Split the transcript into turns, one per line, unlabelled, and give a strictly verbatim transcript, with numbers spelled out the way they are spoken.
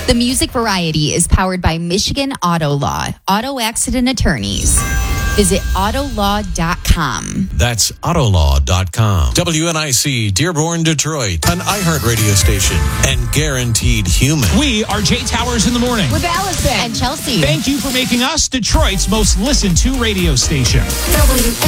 The Music Variety is powered by Michigan Auto Law, auto accident attorneys. Visit auto law dot com.
That's auto law dot com. W N I C, Dearborn, Detroit, an iHeartRadio station and guaranteed human.
We are Jay Towers in the morning.
With Allison and Chelsea.
Thank you for making us Detroit's most listened to radio station.